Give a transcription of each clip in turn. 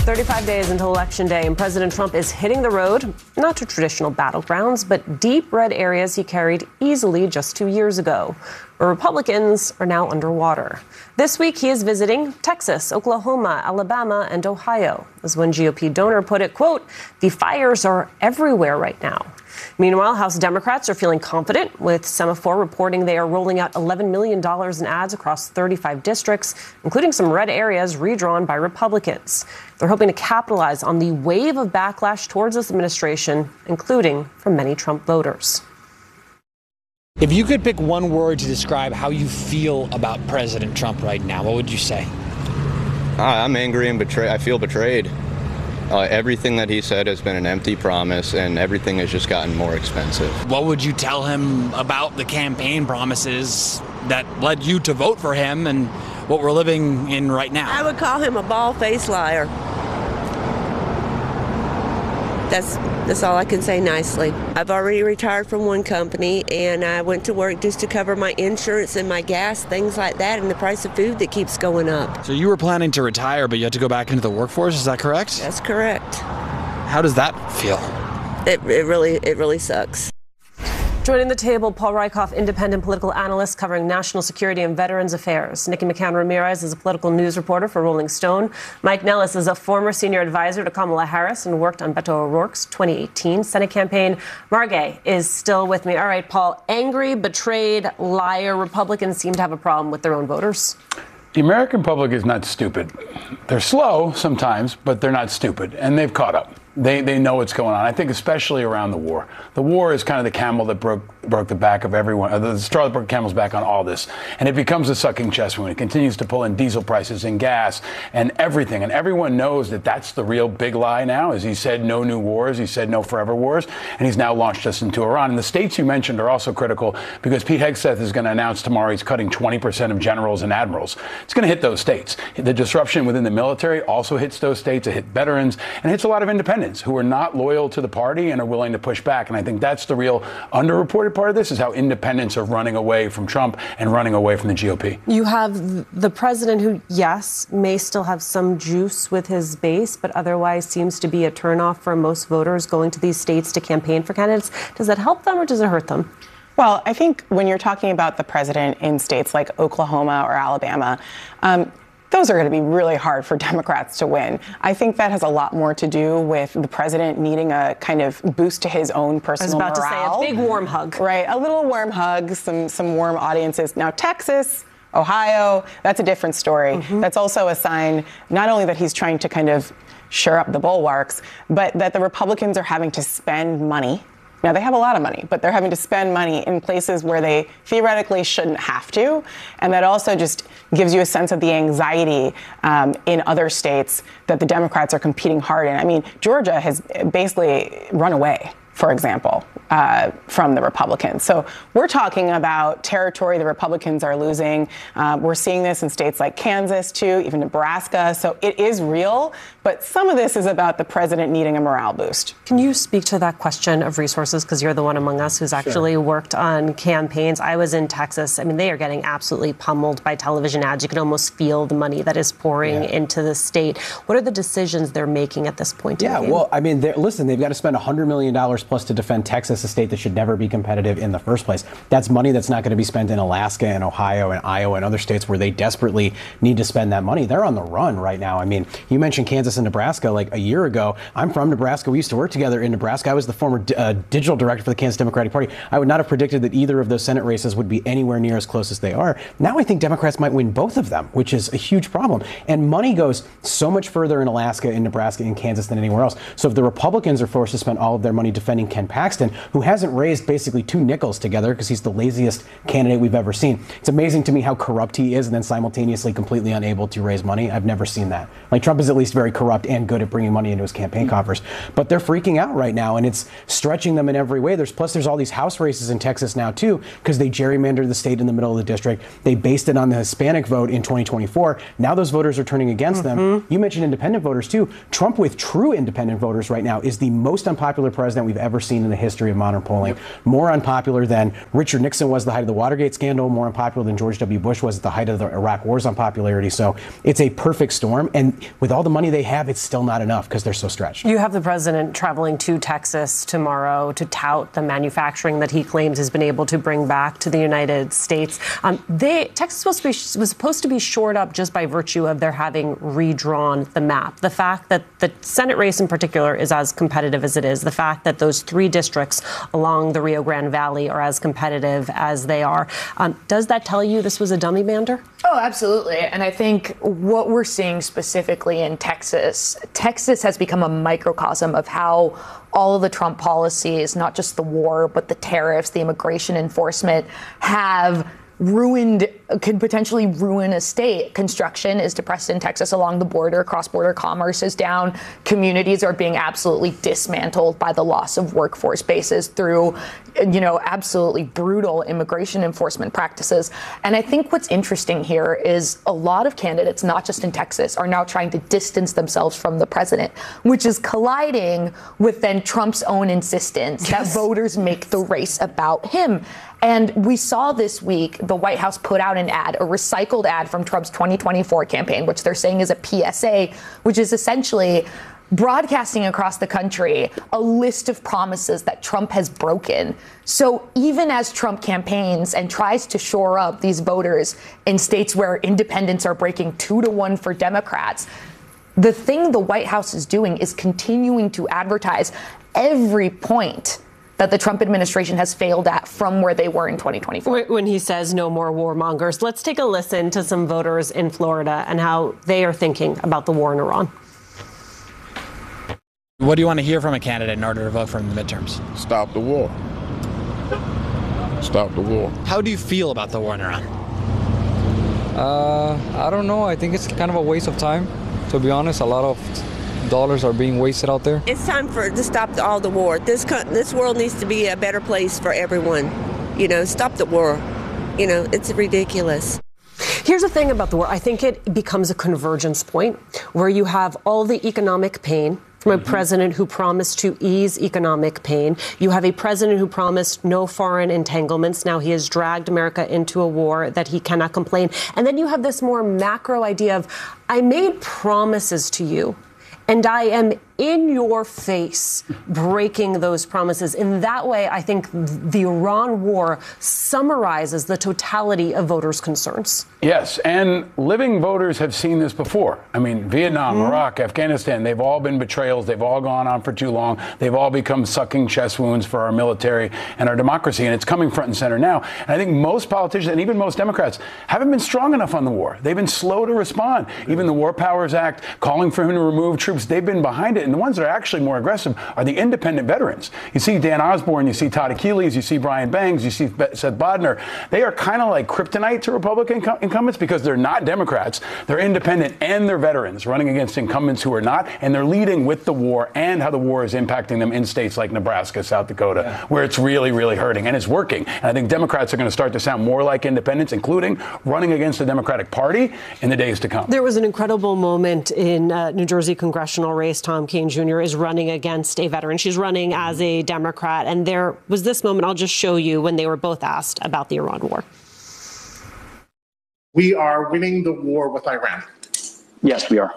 35 days until Election Day, and President Trump is hitting the road, not to traditional battlegrounds, but deep red areas he carried easily just 2 years ago, where Republicans are now underwater. This week, he is visiting Texas, Oklahoma, Alabama, and Ohio. As one GOP donor put it, quote, "The fires are everywhere right now." Meanwhile, House Democrats are feeling confident, with Semaphore reporting they are rolling out $11 million in ads across 35 districts, including some red areas redrawn by Republicans. They're hoping to capitalize on the wave of backlash towards this administration, including from many Trump voters. If you could pick one word to describe how you feel about President Trump right now, what would you say? I'm angry and betrayed. I feel betrayed. Everything that he said has been an empty promise, and everything has just gotten more expensive. What would you tell him about the campaign promises that led you to vote for him and what we're living in right now? I would call him a bald-faced liar. That's all I can say nicely. I've already retired from one company, and I went to work just to cover my insurance and my gas, things like that, and the price of food that keeps going up. So you were planning to retire, but you had to go back into the workforce, is that correct? That's correct. How does that feel? It really sucks. Joining the table, Paul Rieckhoff, independent political analyst covering national security and veterans affairs. Nikki McCann Ramirez is a political news reporter for Rolling Stone. Mike Nellis is a former senior advisor to Kamala Harris and worked on Beto O'Rourke's 2018 Senate campaign. Margay is still with me. All right, Paul, angry, betrayed, liar. Republicans seem to have a problem with their own voters. The American public is not stupid. They're slow sometimes, but they're not stupid, and they've caught up. They know what's going on. I think especially around the war. The war is kind of the camel that broke the back of everyone, the straw that broke the camel's back on all this. And it becomes a sucking chest wound. It continues to pull in diesel prices and gas and everything. And everyone knows that that's the real big lie now, is he said no new wars, he said no forever wars, and he's now launched us into Iran. And the states you mentioned are also critical because Pete Hegseth is going to announce tomorrow he's cutting 20% of generals and admirals. It's going to hit those states. The disruption within the military also hits those states. It hits veterans and it hits a lot of independents who are not loyal to the party and are willing to push back. And I think that's the real underreported part of this, is how independents are running away from Trump and running away from the GOP. You have the president who, yes, may still have some juice with his base, but otherwise seems to be a turnoff for most voters going to these states to campaign for candidates. Does that help them or does it hurt them? Well, I think when you're talking about the president in states like Oklahoma or Alabama, those are going to be really hard for Democrats to win. I think that has a lot more to do with the president needing a kind of boost to his own personal morale. I was about to say a big warm hug. Right, a little warm hug, some warm audiences. Now, Texas, Ohio, that's a different story. Mm-hmm. That's also a sign not only that he's trying to kind of shore up the bulwarks, but that the Republicans are having to spend money. Now, they have a lot of money, but they're having to spend money in places where they theoretically shouldn't have to. And that also just gives you a sense of the anxiety in other states that the Democrats are competing hard in. I mean, Georgia has basically run away, for example, from the Republicans. So we're talking about territory the Republicans are losing. We're seeing this in states like Kansas, too, even Nebraska. So it is real. But some of this is about the president needing a morale boost. Can you speak to that question of resources? Because you're the one among us who's actually worked on campaigns. I was in Texas. I mean, they are getting absolutely pummeled by television ads. You can almost feel the money that is pouring into the state. What are the decisions they're making at this point? Yeah, well, I mean, listen, they've got to spend $100 million plus to defend Texas, a state that should never be competitive in the first place. That's money that's not going to be spent in Alaska and Ohio and Iowa and other states where they desperately need to spend that money. They're on the run right now. I mean, you mentioned Kansas and Nebraska like a year ago. I'm from Nebraska. We used to work together in Nebraska. I was the former digital director for the Kansas Democratic Party. I would not have predicted that either of those Senate races would be anywhere near as close as they are. Now I think Democrats might win both of them, which is a huge problem. And money goes so much further in Alaska, in Nebraska, in Kansas than anywhere else. So if the Republicans are forced to spend all of their money defending Ken Paxton, who hasn't raised basically 2 nickels together because he's the laziest candidate we've ever seen. It's amazing to me how corrupt he is and then simultaneously completely unable to raise money. I've never seen that. Like, Trump is at least very corrupt and good at bringing money into his campaign coffers. But they're freaking out right now, and it's stretching them in every way. There's all these House races in Texas now, too, because they gerrymandered the state in the middle of the district. They based it on the Hispanic vote in 2024. Now those voters are turning against them. You mentioned independent voters, too. Trump with true independent voters right now is the most unpopular president we've ever seen in the history of modern polling. More unpopular than Richard Nixon was at the height of the Watergate scandal, more unpopular than George W. Bush was at the height of the Iraq War's unpopularity. So it's a perfect storm. And with all the money they have, it's still not enough because they're so stretched. You have the president traveling to Texas tomorrow to tout the manufacturing that he claims has been able to bring back to the United States. Texas was supposed to be shored up just by virtue of their having redrawn the map. The fact that the Senate race in particular is as competitive as it is, the fact that those 3 districts along the Rio Grande Valley are as competitive as they are. Does that tell you this was a dummy mander? Oh, absolutely. And I think what we're seeing specifically in Texas has become a microcosm of how all of the Trump policies, not just the war, but the tariffs, the immigration enforcement, could potentially ruin a state. Construction is depressed in Texas along the border. Cross-border commerce is down. Communities are being absolutely dismantled by the loss of workforce bases through, absolutely brutal immigration enforcement practices. And I think what's interesting here is a lot of candidates, not just in Texas, are now trying to distance themselves from the president, which is colliding with then Trump's own insistence that voters make the race about him. And we saw this week the White House put out an ad, a recycled ad from Trump's 2024 campaign, which they're saying is a PSA, which is essentially broadcasting across the country a list of promises that Trump has broken. So even as Trump campaigns and tries to shore up these voters in states where independents are breaking 2-1 for Democrats, the thing the White House is doing is continuing to advertise every point that the Trump administration has failed at from where they were in 2024. When he says no more warmongers, let's take a listen to some voters in Florida and how they are thinking about the war in Iran. What do you want to hear from a candidate in order to vote for him in the midterms? Stop the war. Stop the war. How do you feel about the war in Iran? I don't know. I think it's kind of a waste of time, to be honest. A lot of dollars are being wasted out there. It's time to stop all the war. This world needs to be a better place for everyone. Stop the war. It's ridiculous. Here's the thing about the war. I think it becomes a convergence point where you have all the economic pain from a president who promised to ease economic pain. You have a president who promised no foreign entanglements. Now he has dragged America into a war that he cannot complain. And then you have this more macro idea of, I made promises to you, and I am in your face breaking those promises. In that way, I think the Iran war summarizes the totality of voters' concerns. Yes, and living voters have seen this before. I mean, Vietnam, Iraq, Afghanistan, they've all been betrayals. They've all gone on for too long. They've all become sucking chest wounds for our military and our democracy, and it's coming front and center now. And I think most politicians, and even most Democrats, haven't been strong enough on the war. They've been slow to respond. Even the War Powers Act, calling for him to remove troops, they've been behind it. And the ones that are actually more aggressive are the independent veterans. You see Dan Osborne, you see Todd Achilles, you see Brian Bangs, you see Seth Bodnar. They are kind of like kryptonite to Republican incumbents because they're not Democrats. They're independent and they're veterans running against incumbents who are not. And they're leading with the war and how the war is impacting them in states like Nebraska, South Dakota, where it's really, really hurting. And it's working. And I think Democrats are going to start to sound more like independents, including running against the Democratic Party in the days to come. There was an incredible moment in New Jersey congressional race. Tom Kean Jr. is running against a veteran. She's running as a Democrat. And there was this moment, I'll just show you, when they were both asked about the Iran war. We are winning the war with Iran. Yes, we are.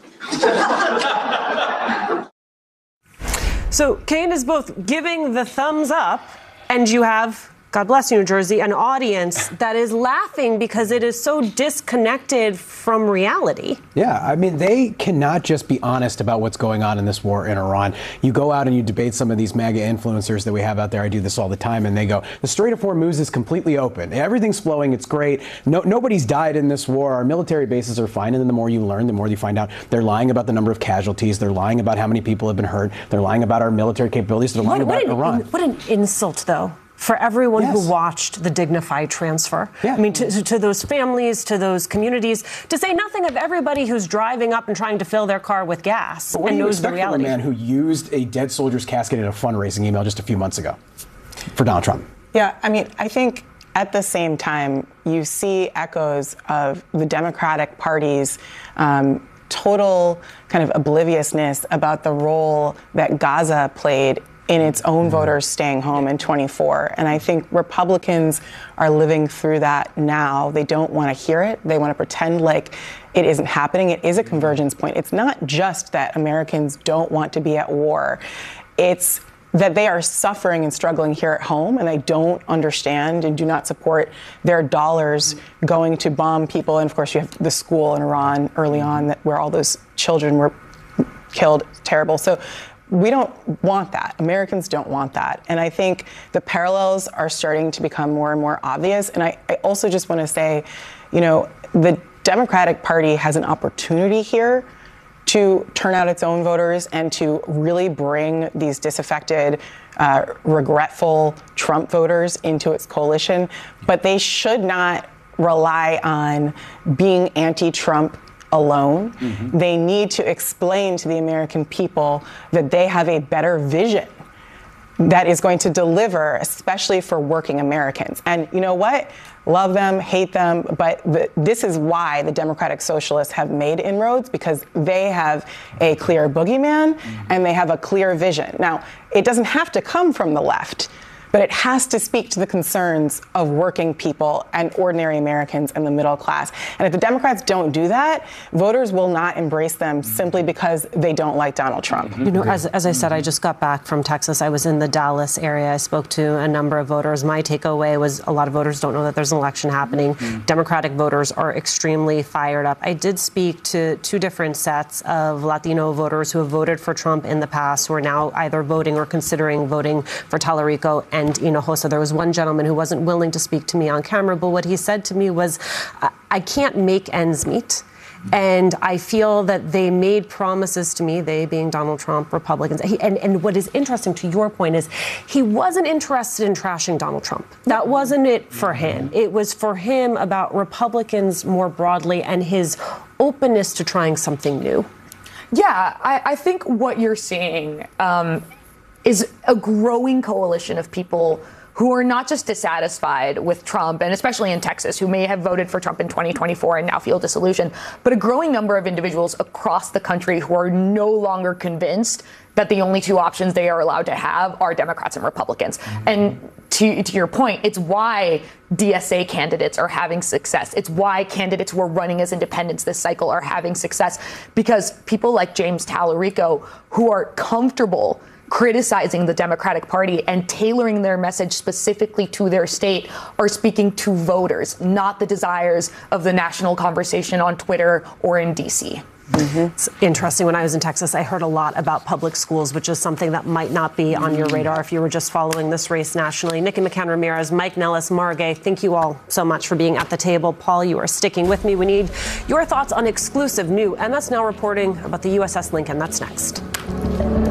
So Kean is both giving the thumbs up, and you have, God bless you, New Jersey, an audience that is laughing because it is so disconnected from reality. Yeah, I mean, they cannot just be honest about what's going on in this war in Iran. You go out and you debate some of these MAGA influencers that we have out there. I do this all the time, and they go, the Strait of Hormuz is completely open. Everything's flowing. It's great. Nobody's died in this war. Our military bases are fine. And then the more you learn, the more you find out they're lying about the number of casualties. They're lying about how many people have been hurt. They're lying about our military capabilities. They're lying about Iran. What an insult, though, for everyone who watched the dignified transfer. Yeah. I mean, to those families, to those communities, to say nothing of everybody who's driving up and trying to fill their car with gas and knows the reality. What do you expect from a man who used a dead soldier's casket in a fundraising email just a few months ago for Donald Trump? Yeah, I mean, I think at the same time, you see echoes of the Democratic Party's total kind of obliviousness about the role that Gaza played in its own voters staying home in 24. And I think Republicans are living through that now. They don't want to hear it. They want to pretend like it isn't happening. It is a convergence point. It's not just that Americans don't want to be at war. It's that they are suffering and struggling here at home, and they don't understand and do not support their dollars going to bomb people. And of course, you have the school in Iran early on where all those children were killed. Terrible. So we don't want that. Americans don't want that. And I think the parallels are starting to become more and more obvious. And I also just want to say, the Democratic Party has an opportunity here to turn out its own voters and to really bring these disaffected, regretful Trump voters into its coalition. But they should not rely on being anti-Trump alone. Mm-hmm. They need to explain to the American people that they have a better vision that is going to deliver, especially for working Americans. And you know what? Love them, hate them, but this is why the Democratic Socialists have made inroads, because they have a clear boogeyman and they have a clear vision. Now, it doesn't have to come from the left, but it has to speak to the concerns of working people and ordinary Americans and the middle class. And if the Democrats don't do that, voters will not embrace them simply because they don't like Donald Trump. As I said, I just got back from Texas. I was in the Dallas area. I spoke to a number of voters. My takeaway was a lot of voters don't know that there's an election happening. Democratic voters are extremely fired up. I did speak to two different sets of Latino voters who have voted for Trump in the past, who are now either voting or considering voting for Talarico and Hinojosa. There was one gentleman who wasn't willing to speak to me on camera, but what he said to me was, I can't make ends meet. And I feel that they made promises to me, they being Donald Trump, Republicans. And what is interesting to your point is he wasn't interested in trashing Donald Trump. That wasn't it for him. It was for him about Republicans more broadly and his openness to trying something new. Yeah, I think what you're seeing is a growing coalition of people who are not just dissatisfied with Trump, and especially in Texas, who may have voted for Trump in 2024 and now feel disillusioned, but a growing number of individuals across the country who are no longer convinced that the only two options they are allowed to have are Democrats and Republicans. And to your point, it's why DSA candidates are having success. It's why candidates who are running as independents this cycle are having success, because people like James Talarico, who are comfortable criticizing the Democratic Party and tailoring their message specifically to their state, are speaking to voters, not the desires of the national conversation on Twitter or in D.C. It's interesting. When I was in Texas, I heard a lot about public schools, which is something that might not be on your radar if you were just following this race nationally. Nikki McCann Ramirez, Mike Nellis, Margay, thank you all so much for being at the table. Paul, you are sticking with me. We need your thoughts on exclusive new MS Now reporting about the USS Lincoln. That's next.